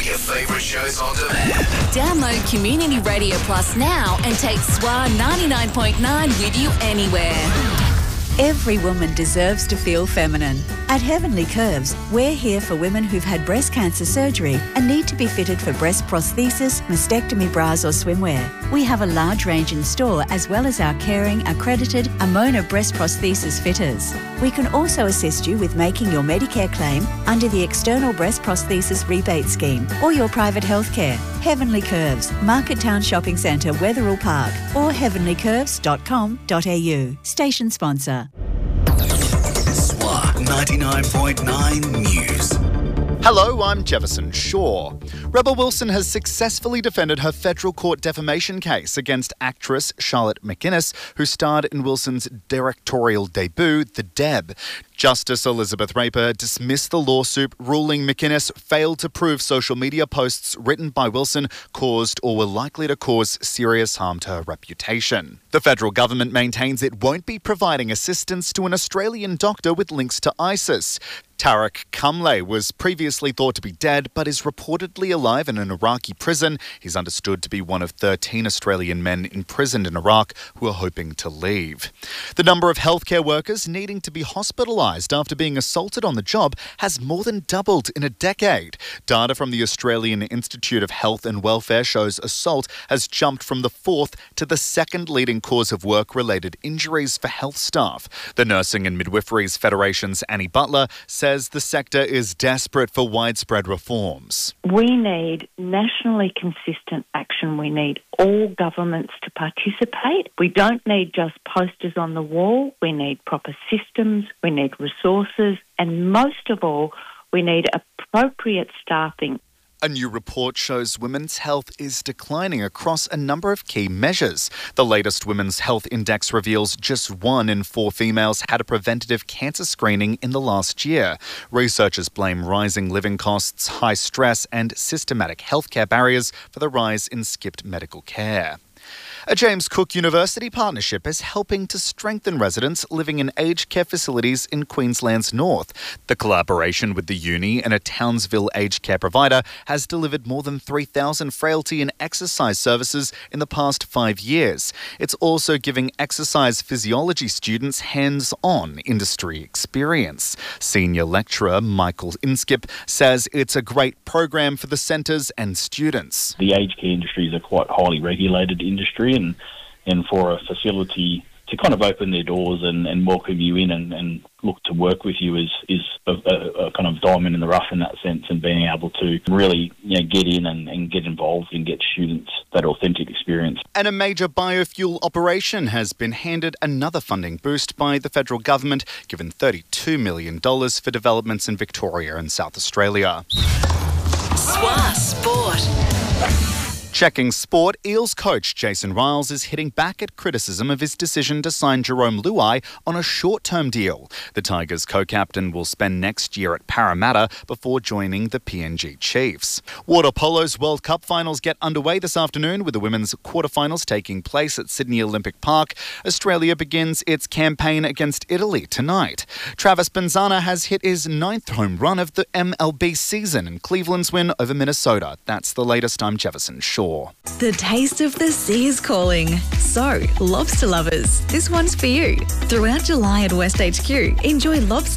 Your favourite shows on demand. Download Community Radio Plus now and take SWA 99.9 with you anywhere. Every woman deserves to feel feminine. At Heavenly Curves, we're here for women who've had breast cancer surgery and need to be fitted for breast prosthesis, mastectomy bras or swimwear. We have a large range in store as well as our caring, accredited Amona breast prosthesis fitters. We can also assist you with making your Medicare claim under the External Breast Prosthesis Rebate Scheme or your private healthcare. Heavenly Curves, Market Town Shopping Centre, Wetherill Park or heavenlycurves.com.au. Station sponsor. SWA 99.9 News. Hello, I'm Jefferson Shaw. Rebel Wilson has successfully defended her federal court defamation case against actress Charlotte McGuinness, who starred in Wilson's directorial debut, The Deb. Justice Elizabeth Raper dismissed the lawsuit, ruling McGuinness failed to prove social media posts written by Wilson caused or were likely to cause serious harm to her reputation. The federal government maintains it won't be providing assistance to an Australian doctor with links to ISIS. Tariq Kamle was previously thought to be dead, but is reportedly alive in an Iraqi prison. He's understood to be one of 13 Australian men imprisoned in Iraq who are hoping to leave. The number of healthcare workers needing to be hospitalised after being assaulted on the job has more than doubled in a decade. Data from the Australian Institute of Health and Welfare shows assault has jumped from the fourth to the second leading cause of work-related injuries for health staff. The Nursing and Midwifery's Federation's Annie Butler says the sector is desperate for widespread reforms. We need nationally consistent action. We need all governments to participate. We don't need just posters on the wall. We need proper systems. We need resources. And most of all, we need appropriate staffing. A new report shows women's health is declining across a number of key measures. The latest Women's Health Index reveals just 1 in 4 females had a preventative cancer screening in the last year. Researchers blame rising living costs, high stress and systematic healthcare barriers for the rise in skipped medical care. A James Cook University partnership is helping to strengthen residents living in aged care facilities in Queensland's north. The collaboration with the uni and a Townsville aged care provider has delivered more than 3,000 frailty and exercise services in the past 5 years. It's also giving exercise physiology students hands-on industry experience. Senior lecturer Michael Inskip says it's a great program for the centres and students. The aged care industry is a quite highly regulated industry, and for a facility to kind of open their doors and welcome you in and look to work with you is a kind of diamond in the rough in that sense, and being able to really get in and get involved and get students that authentic experience. And a major biofuel operation has been handed another funding boost by the federal government, given $32 million for developments in Victoria and South Australia. SWA Sport. Checking sport, Eels coach Jason Riles is hitting back at criticism of his decision to sign Jerome Luai on a short-term deal. The Tigers co-captain will spend next year at Parramatta before joining the PNG Chiefs. Water polo's World Cup finals get underway this afternoon, with the women's quarterfinals taking place at Sydney Olympic Park. Australia begins its campaign against Italy tonight. Travis Benzana has hit his 9th home run of the MLB season in Cleveland's win over Minnesota. That's the latest. I'm Jefferson Shaw. The taste of the sea is calling. So, lobster lovers, this one's for you. Throughout July at West HQ, enjoy lobster